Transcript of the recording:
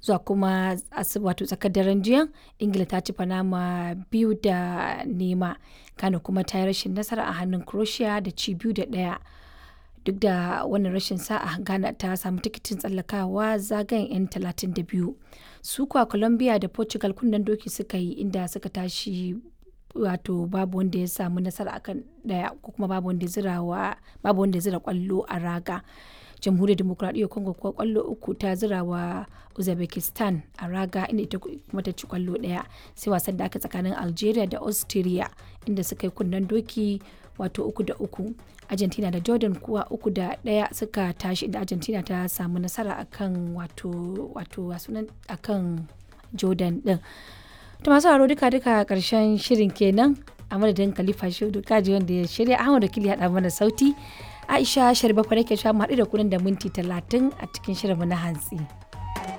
zuwa kuma wato tsakar daren jiya Ingila ta ci Panama 2-0, Ghana kuma ta yi rashin nasara a hannun Croatia da ci 2-1. Duk da wannan rashin sa'a, Ghana ta samu tikitin tsallakawa zagayen 'yan 32. Su kuwa Colombia da Portugal kunnen doki suka yi inda suka tashi wato babu wanda ya samu nasara akan daya ko kuma babu wanda ya zira kwallo a raga. Jamhuriyar Demokuraɗiyyar Congo kuwa kwallo 3 ta zira wa Uzbekistan a raga inda ita kuma ta ci kwallo 1. Sai wasan da aka tsakanin Algeria da Austria inda suka yi kunnen doki wato 3-3. Argentina da Jordan kuwa 3-1 suka tashi inda Argentina ta samu nasara akan akan Jordan din. To masu haro duka karshen shirin kenan a madadin Khalifa Shehu Kaji wanda ya shirya, Ahmad Wakili ya mana sauti. Aisha Sharbafa nake sha mu haɗu da kunan da minti 30 a cikin shirinmu na hantsi.